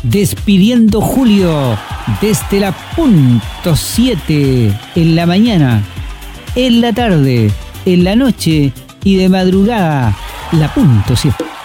despidiendo julio desde la punto 7 en la mañana, en la tarde, en la noche y de madrugada, la punto 7.